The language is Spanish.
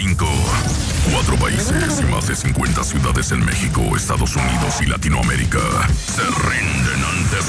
5. 4 países y más de 50 ciudades en México, Estados Unidos y Latinoamérica se rinden ante